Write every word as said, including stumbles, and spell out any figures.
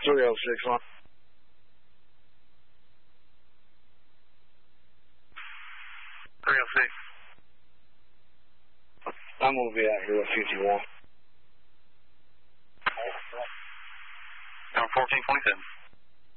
three oh six one. three oh six. I'm going to be out here at fifty-one. Number fourteen twenty-seven.